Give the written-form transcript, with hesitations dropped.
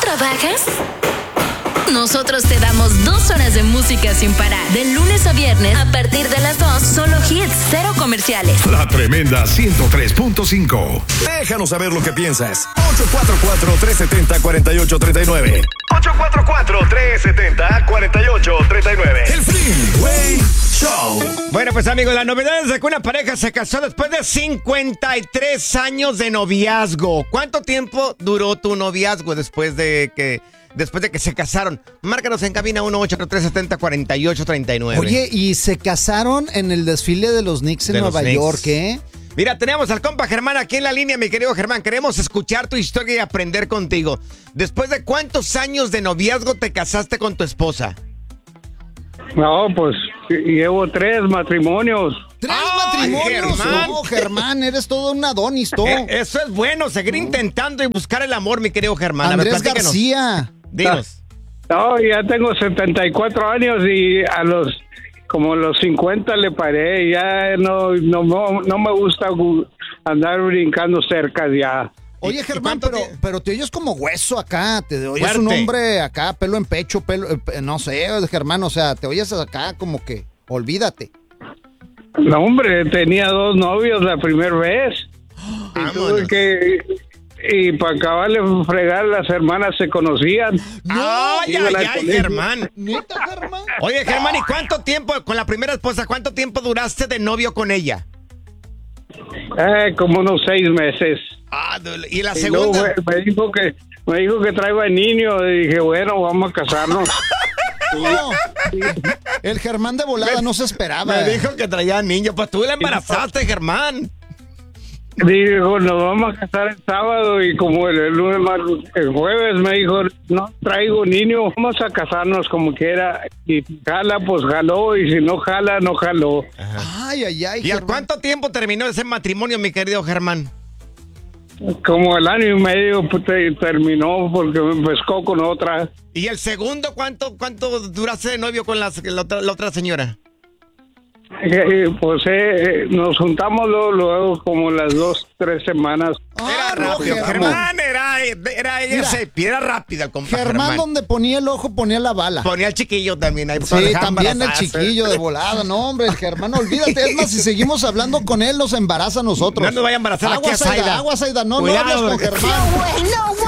trabajas? Nosotros te damos 2 horas de música sin parar. De lunes a viernes, a partir de las 2, solo hits, 0 comerciales. La Tremenda 103.5. Déjanos saber lo que piensas. 844-370-4839. 844-370-4839. El Freeway Show. Bueno, pues amigos, la novedad es de que una pareja se casó después de 53 años de noviazgo. ¿Cuánto tiempo duró tu noviazgo después de que se casaron? Márcanos en cabina 1-833-70-4839. Oye, ¿y se casaron en el desfile de los Knicks en Nueva York, eh? Mira, tenemos al compa Germán aquí en la línea, mi querido Germán. Queremos escuchar tu historia y aprender contigo. ¿Después de cuántos años de noviazgo te casaste con tu esposa? No, pues llevo 3 matrimonios. ¿3 matrimonios? Germán. No, Germán, eres todo un Adonis, tú. Eso es bueno, seguir intentando y buscar el amor, mi querido Germán. Andrés García. Dinos. No, ya tengo 74 años y como los 50 le paré. Ya no me gusta andar brincando cerca ya. Oye, Germán, pero te oyes como hueso acá, te oyes Fuerte. un hombre acá, pelo en pecho, no sé, Germán, o sea, te oyes acá como que, olvídate. No, hombre, tenía 2 novios la primera vez. Y para acabarle de fregar, las hermanas se conocían. ¡Ay, Germán! ¿Neta, Germán? Oye, Germán, ¿y cuánto tiempo, con la primera esposa, cuánto tiempo duraste de novio con ella? Como unos 6 meses. ¿Y la segunda? Luego, me dijo que traía niño y dije, bueno, vamos a casarnos. No, el Germán de volada no se esperaba. Me dijo que traía niño, pues tú la embarazaste, Germán. Digo, nos vamos a casar el sábado y como el jueves me dijo, no traigo niño, vamos a casarnos como quiera. Y jala, pues jaló, y si no jala, no jaló. Ay, ¿Y a cuánto tiempo terminó ese matrimonio, mi querido Germán? Como el año y medio terminó porque me pescó con otra. ¿Y el segundo cuánto duraste de novio con la otra señora? Pues nos juntamos luego como las 2-3 semanas. Era rápido, Germán, era rápido el compa Germán, donde ponía el ojo, ponía la bala. Ponía el chiquillo también ahí. Sí, también el chiquillo de volada. No, hombre, el Germán, olvídate. Es más, si seguimos hablando con él, nos embaraza a nosotros. No nos vaya a embarazar aquí a Zaida. Agua, Zaida, no hables con Germán. No, güey.